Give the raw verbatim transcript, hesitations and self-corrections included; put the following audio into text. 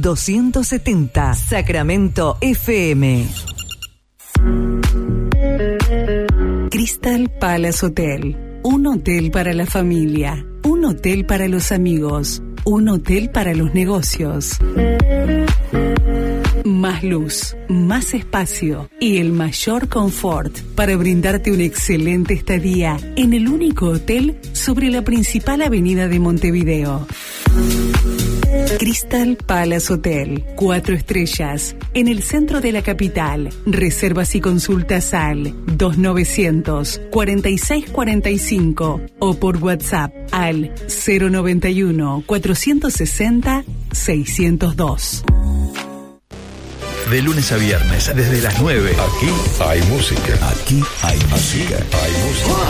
doscientos setenta, Sacramento F M. Crystal Palace Hotel. Un hotel para la familia, un hotel para los amigos, un hotel para los negocios. Más luz, más espacio y el mayor confort para brindarte una excelente estadía en el único hotel sobre la principal avenida de Montevideo. Crystal Palace Hotel, cuatro estrellas, en el centro de la capital. Reservas y consultas al dos novecientos, cuarenta y seis cuarenta y cinco o por WhatsApp al cero noventa y uno, cuatrocientos sesenta, seiscientos dos. De lunes a viernes, desde las nueve. Aquí hay música. Aquí hay música. Hay música.